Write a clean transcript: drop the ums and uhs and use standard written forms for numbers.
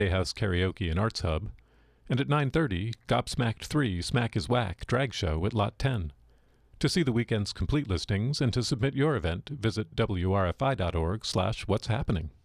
House Karaoke and Arts Hub, and at 9:30, Gobsmacked 3 Smack is Whack drag show at Lot 10. To see the weekend's complete listings and to submit your event, visit wrfi.org/what's happening.